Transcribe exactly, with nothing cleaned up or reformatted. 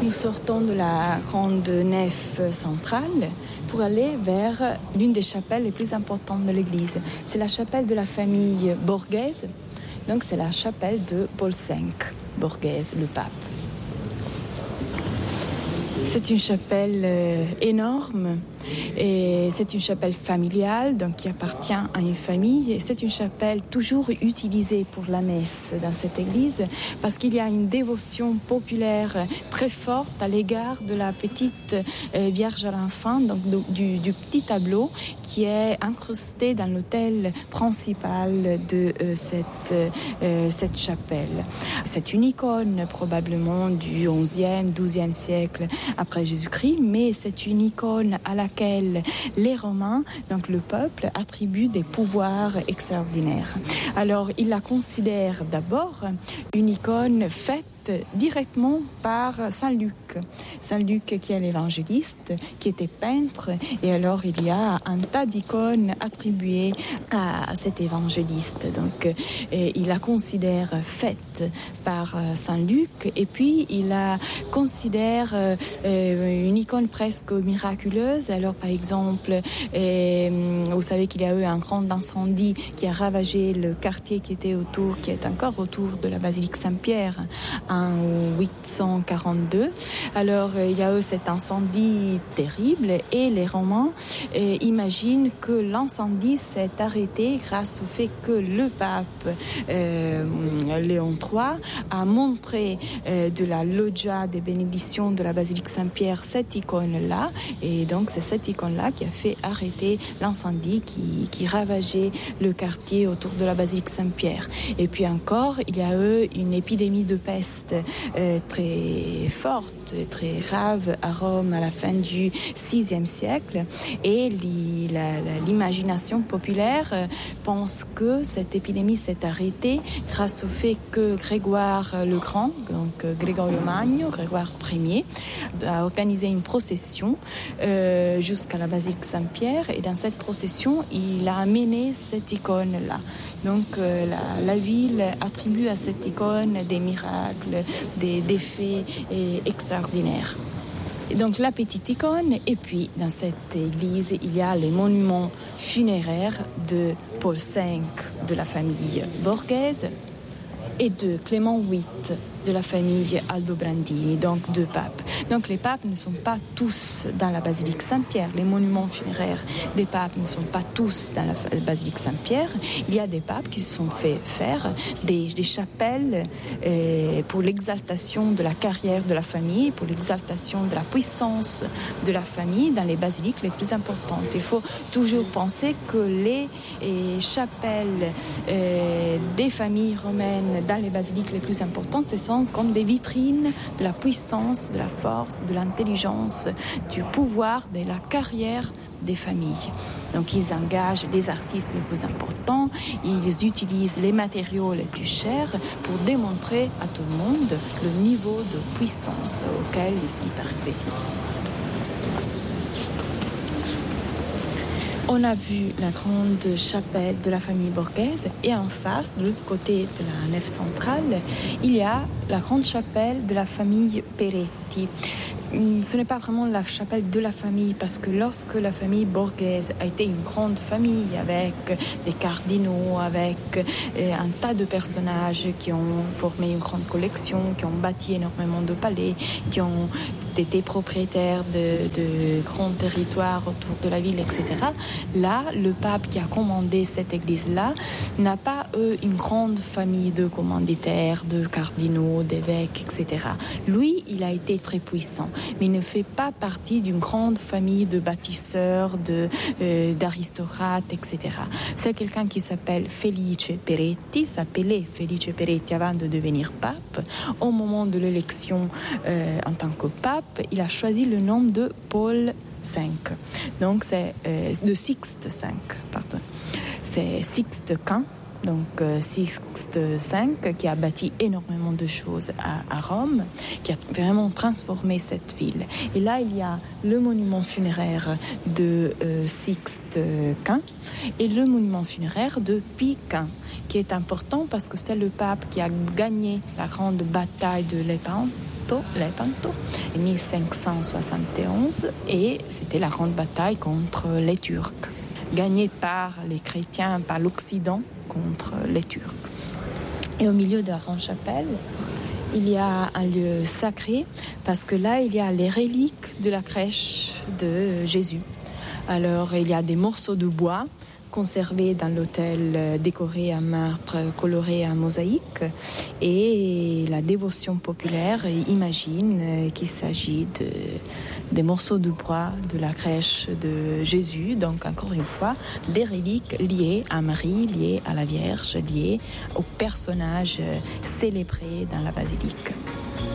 Nous sortons de la grande nef centrale pour aller vers l'une des chapelles les plus importantes de l'église. C'est la chapelle de la famille Borghese, donc c'est la chapelle de Paul cinq, Borghese, le pape. C'est une chapelle euh, énorme et c'est une chapelle familiale, donc qui appartient à une famille. Et c'est une chapelle toujours utilisée pour la messe dans cette église parce qu'il y a une dévotion populaire très forte à l'égard de la petite euh, Vierge à l'enfant, donc du, du petit tableau qui est incrusté dans l'autel principal de euh, cette, euh, cette chapelle. C'est une icône probablement du onzième, douzième siècle après Jésus-Christ, mais c'est une icône à laquelle les Romains, donc le peuple, attribuent des pouvoirs extraordinaires. Alors, ils la considèrent d'abord une icône faite directement par Saint Luc. Saint Luc qui est l'évangéliste, qui était peintre, et alors il y a un tas d'icônes attribuées à cet évangéliste. Donc et il la considère faite par Saint Luc, et puis il la considère euh, une icône presque miraculeuse. Alors par exemple, euh, vous savez qu'il y a eu un grand incendie qui a ravagé le quartier qui était autour, qui est encore autour de la basilique Saint-Pierre en huit cent quarante-deux. Alors, il y a eu cet incendie terrible et les Romains euh, imaginent que l'incendie s'est arrêté grâce au fait que le pape euh, Léon trois a montré euh, de la loggia des bénédictions de la basilique Saint-Pierre cette icône-là. Et donc, c'est cette icône-là qui a fait arrêter l'incendie qui, qui ravageait le quartier autour de la basilique Saint-Pierre. Et puis encore, il y a eu une épidémie de peste euh, très forte, très grave à Rome à la fin du sixième siècle, et l'imagination populaire euh, pense que cette épidémie s'est arrêtée grâce au fait que Grégoire le Grand, donc euh, Gregorio Magno, Grégoire Ier, a organisé une procession euh, jusqu'à la basilique Saint-Pierre, et dans cette procession, il a amené cette icône-là. Donc euh, la, la ville attribue à cette icône des miracles, des, des faits et extraordinaires. Et donc la petite icône, et puis dans cette église, il y a les monuments funéraires de Paul cinq de la famille Borghese et de Clément huit de la famille Aldobrandini, donc deux papes. Donc les papes ne sont pas tous dans la basilique Saint-Pierre. Les monuments funéraires des papes ne sont pas tous dans la basilique Saint-Pierre. Il y a des papes qui se sont fait faire des, des chapelles euh, pour l'exaltation de la carrière de la famille, pour l'exaltation de la puissance de la famille dans les basiliques les plus importantes. Il faut toujours penser que les euh, chapelles euh, des familles romaines dans les basiliques les plus importantes, ce sont comme des vitrines de la puissance, de la force, de l'intelligence, du pouvoir, de la carrière des familles. Donc ils engagent les artistes les plus importants, ils utilisent les matériaux les plus chers pour démontrer à tout le monde le niveau de puissance auquel ils sont arrivés. On a vu la grande chapelle de la famille Borghese, et en face, de l'autre côté de la nef centrale, il y a la grande chapelle de la famille Peretti. Ce n'est pas vraiment la chapelle de la famille, parce que lorsque la famille Borghese a été une grande famille avec des cardinaux, avec un tas de personnages qui ont formé une grande collection, qui ont bâti énormément de palais, qui ont été propriétaires de, de grands territoires autour de la ville, et cetera. Là, le pape qui a commandé cette église-là n'a pas, eux, une grande famille de commanditaires, de cardinaux, d'évêques, et cetera. Lui, il a été très puissant, mais il ne fait pas partie d'une grande famille de bâtisseurs, de, euh, d'aristocrates, et cetera. C'est quelqu'un qui s'appelle Felice Peretti, s'appelait Felice Peretti avant de devenir pape. Au moment de l'élection euh, en tant que pape, il a choisi le nom de Paul cinq. Donc c'est euh, de Sixte cinq, pardon. C'est Sixte Quint. Donc euh, Sixte cinq qui a bâti énormément de choses à, à Rome, qui a vraiment transformé cette ville. Et là, il y a le monument funéraire de euh, Sixte Quint et le monument funéraire de Pie Quint, qui est important parce que c'est le pape qui a gagné la grande bataille de Lépin, Lepanto, Lepanto, en mille cinq cent soixante et onze, et c'était la grande bataille contre les Turcs, gagnée par les chrétiens, par l'Occident contre les Turcs. Et au milieu de la grande chapelle, il y a un lieu sacré parce que là, il y a les reliques de la crèche de Jésus. Alors, il y a des morceaux de bois conservés dans l'autel décoré à marbre coloré à mosaïque, et la dévotion populaire imagine qu'il s'agit de, des morceaux de bois de la crèche de Jésus, donc encore une fois des reliques liées à Marie, liées à la Vierge, liées aux personnages célébrés dans la basilique.